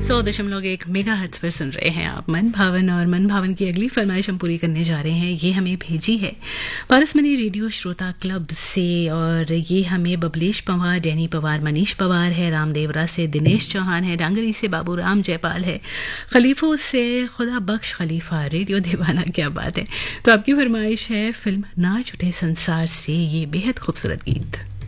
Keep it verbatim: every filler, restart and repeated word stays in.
सौ दशमलव एक मेगा हर्ट्ज पर सुन रहे हैं आप मन भावन, और मन भावन की अगली फरमाइश हम पूरी करने जा रहे हैं। ये हमें भेजी है पारसमनी रेडियो श्रोता क्लब से, और ये हमें बबलेश पवार, डैनी पवार, मनीष पवार है, रामदेवरा से दिनेश चौहान है, डांगरी से बाबूराम जयपाल है, खलीफों से खुदा बख्श खलीफा, रेडियो दीवाना, क्या बात है। तो आपकी फरमाइश है फिल्म नाच उठे संसार से ये बेहद खूबसूरत गीत।